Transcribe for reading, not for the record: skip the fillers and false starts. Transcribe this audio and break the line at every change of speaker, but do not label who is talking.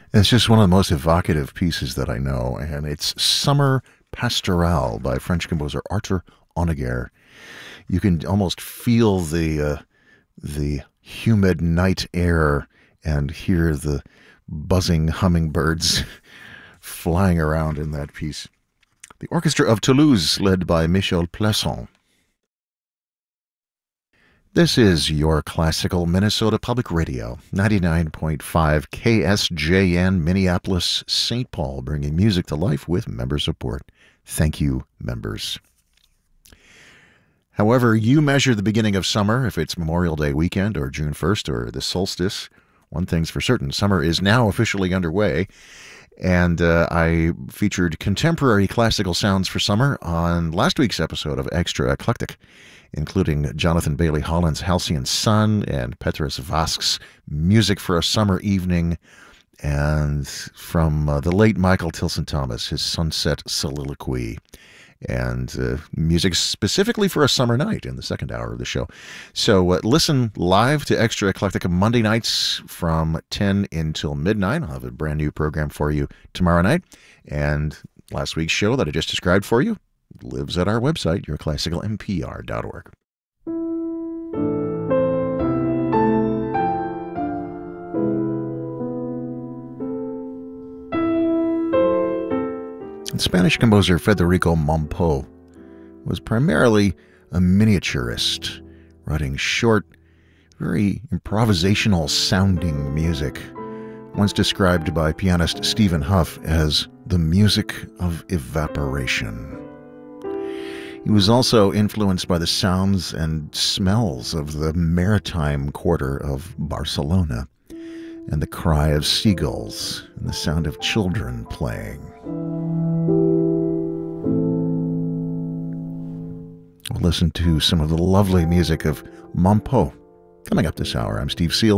It's just one of the most evocative pieces that I know, and it's Summer Pastorale by French composer Arthur Honegger. You can almost feel the humid night air and hear the buzzing hummingbirds flying around in that piece. The Orchestra of Toulouse, led by Michel Plasson. This is your classical Minnesota Public Radio, 99.5 KSJN, Minneapolis, St. Paul, bringing music to life with member support. Thank you, members. However you measure the beginning of summer, if it's Memorial Day weekend or June 1st or the solstice, one thing's for certain, summer is now officially underway. And I featured contemporary classical sounds for summer on last week's episode of Extra Eclectic, including Jonathan Bailey Holland's Halcyon Sun and Petrus Vask's Music for a Summer Evening, and from the late Michael Tilson Thomas, his Sunset Soliloquy, and music specifically for a summer night in the second hour of the show. So listen live to Extra Eclectic Monday nights from 10 until midnight. I'll have a brand new program for you tomorrow night. And last week's show that I just described for you lives at our website, yourclassicalmpr.org. Spanish composer Federico Mompou was primarily a miniaturist, writing short, very improvisational sounding music, once described by pianist Stephen Huff as the music of evaporation. He was also influenced by the sounds and smells of the maritime quarter of Barcelona, and the cry of seagulls and the sound of children playing. We'll listen to some of the lovely music of Mompou. Coming up this hour, I'm Steve Seal.